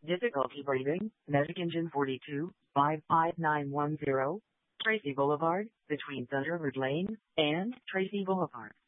Difficulty breathing, Medic Engine 42, 55910, Tracy Boulevard, between Thunderbird Lane and Tracy Boulevard.